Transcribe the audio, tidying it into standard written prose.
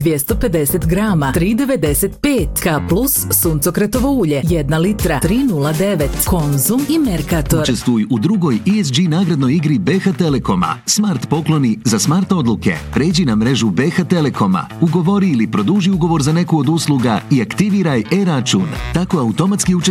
250 grama, 3,95. K plus suncokretovo ulje, 1 litra, 3,09. Konzum i Mercator. Učestvuj u drugoj ESG nagradnoj igri BH Telekoma. Smart pokloni za smart odluke. Pređi na mrežu BH Telekoma. Ugovori ili produži ugovor za neku od usluga i aktiviraj e-račun. Tako automatski